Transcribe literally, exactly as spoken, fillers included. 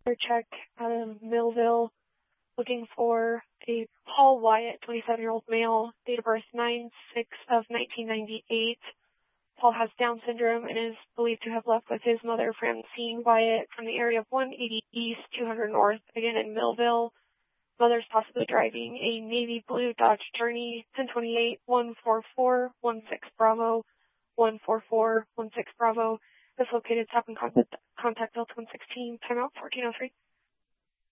check out of Millville, looking for a Paul Wyatt, twenty-seven-year-old male, date of birth nine six of nineteen ninety-eight. Paul has Down syndrome and is believed to have left with his mother, Francine Wyatt, from the area of one eighty East, two hundred North, again in Millville. Mother's possibly driving a navy blue Dodge Journey, ten twenty-eight, one four four, one six Bravo, one four four, one six Bravo. Is located south in contact, contact Delta one sixteen, timeout fourteen oh three.